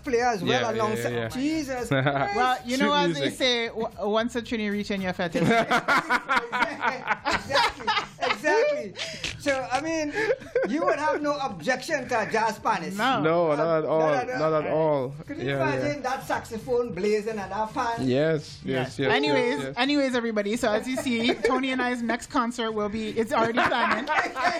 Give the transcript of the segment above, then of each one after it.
player as well, Yeah, announcer. yeah. Jesus. Well, you know, Street as music. they say, once a trini reach in your fetish. Exactly. So, I mean, you would have no objection to a jazz Spanish. No. No, not at all. Not at all. Not at all. Could you imagine that saxophone blazing at that pan? Yes, yes, yes. Anyways, yes. anyways, everybody. So as you see, Tony and I's next concert will be. It's already planning.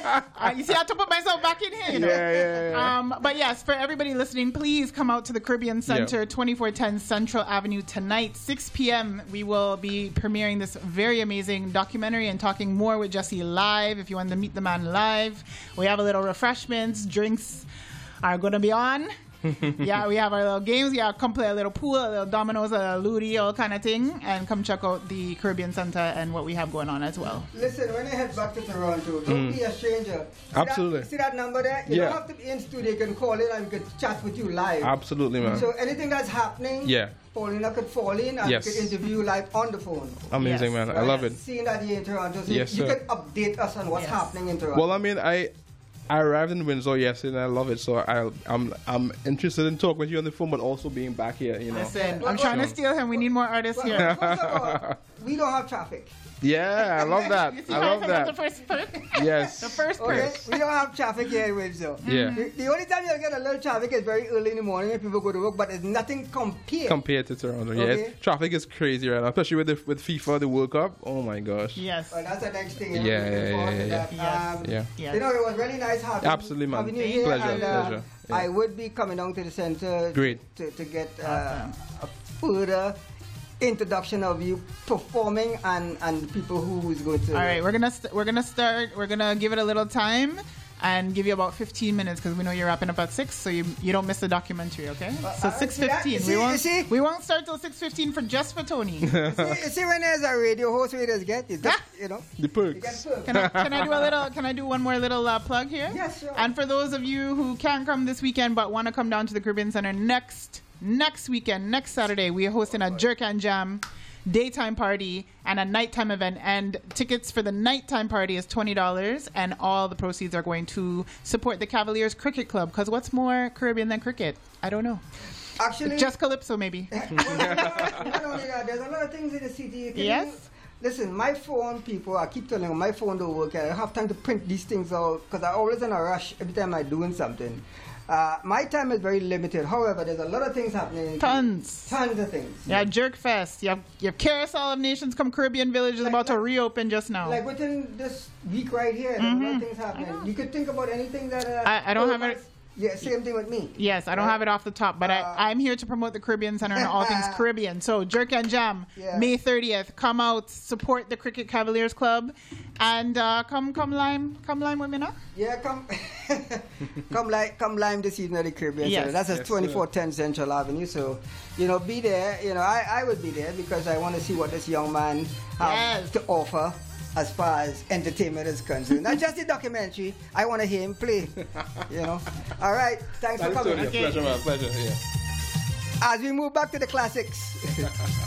You see, I have to put myself back in here. You know? Yeah. But yes, for everybody listening, please come out to the Caribbean Center, 2410 Central Avenue tonight, 6 p.m. We will be premiering this very amazing documentary and talking more with Jesse live. If you want to meet the man live, we have a little refreshments, drinks are going to be on. Yeah, we have our little games. Yeah, come play a little pool, a little dominoes, a ludi, all kind of thing, and come check out the Caribbean Center and what we have going on as well. Listen, when you head back to Toronto, don't be a stranger. Absolutely. See that number there? You Yeah. don't have to be in studio. You can call in and we can chat with you live. Absolutely, man. So anything that's happening, Yeah. Paulina could fall in and Yes. we could interview you live on the phone. Amazing, Yes. man. I love it. Seeing that you're in Toronto, so Yes, you sir. can update us on what's Yes. happening in Toronto. Well, I mean, I arrived in Windsor yesterday and I love it. So I'm interested in talking with you on the phone, but also being back here. You know. Listen, Well, I'm trying to well, steal him. We need more artists Well, here. first of all, we don't have traffic. Yeah, I love that. You see I how love said that's that. the first perk? Yes. The first Okay, perk. we don't have traffic here in Windsor. Yeah. The only time you'll get a little traffic is very early in the morning when people go to work, but it's nothing Compared to Toronto, yes. Okay. Traffic is crazy right now, especially with FIFA, the World Cup. Oh my gosh. Yes. Well, that's the next thing. Yeah, Looking forward to yeah, that. yeah. Yeah. Yes. You know, it was really nice having, Absolutely, man. having you here. Pleasure, and, pleasure. Yeah. I would be coming down to the center Great. to get Awesome. a further introduction of you performing and people who is going to. All right, we're gonna start. We're gonna give it a little time and give you about 15 minutes because we know you're wrapping up at 6, so you don't miss the documentary. Okay? So see that? 6:15. You see? We won't start till 6:15 for just for Tony. You see, when there's a radio host, we just get you know. The You perks. get perks. Can I do a little? Can I do one more little plug here? Yes, sure. And for those of you who can't come this weekend but want to come down to the Caribbean Center next weekend, next Saturday, we are hosting a Jerk and Jam daytime party and a nighttime event, and tickets for the nighttime party is $20, and all the proceeds are going to support the Cavaliers Cricket Club, because what's more Caribbean than cricket? I don't know. Actually, Just Calypso, maybe. not only that, there's a lot of things in the city. You can Yes. Listen, my phone, people, I keep telling them my phone don't work. I don't have time to print these things out because I'm always in a rush every time I'm doing something. My time is very limited. However, there's a lot of things happening. Tons of things. Yeah, Jerk Fest. You have Carousel of Nations come Caribbean Village is about to reopen just now. Like within this week right here, there's a lot of things happening. You could think about anything that. I don't have it. Yeah, same thing with me. Yes, I don't have it off the top, but I'm here to promote the Caribbean Center and all things Caribbean. So Jerk and Jam, Yeah. May 30th. Come out, support the Cricket Cavaliers Club, and come lime with me now. Yeah, come lime this evening at the Caribbean Yes. Center. That's at Yes, 2410 Central Avenue. So, be there. I would be there because I want to see what this young man has Yes. to offer as far as entertainment is concerned. Not just the documentary. I want to hear him play. All right. Thanks for coming. Pleasure, man. Pleasure. Yeah. As we move back to the classics.